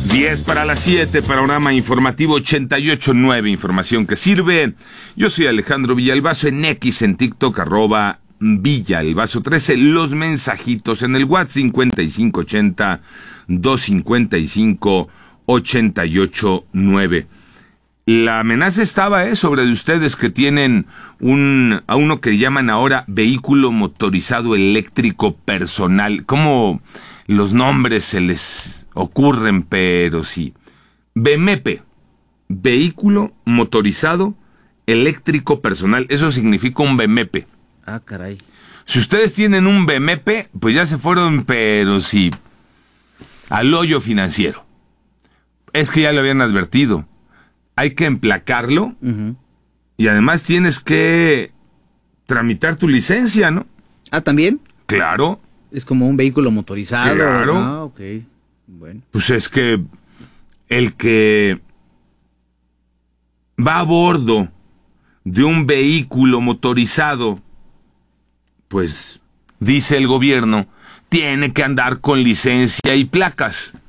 10 para las 7, panorama informativo 88.9, información que sirve. Yo soy Alejandro Villalbazo, en X, en TikTok, @Villalbazo13. Los mensajitos en el WhatsApp 5580-255-889. La amenaza estaba sobre de ustedes que tienen a uno que llaman ahora vehículo motorizado eléctrico personal. ¿Cómo los nombres se les ocurren? Pero sí. BMP, vehículo motorizado eléctrico personal. Eso significa un BMP. Ah, caray. Si ustedes tienen un BMP, pues ya se fueron, pero sí, al hoyo financiero. Es que ya lo habían advertido. Hay que emplacarlo, y además tienes que tramitar tu licencia, ¿no? Ah, ¿también? Claro. Es como un vehículo motorizado. Claro. Ah, ok. Bueno. Pues es que el que va a bordo de un vehículo motorizado, pues, dice el gobierno, tiene que andar con licencia y placas.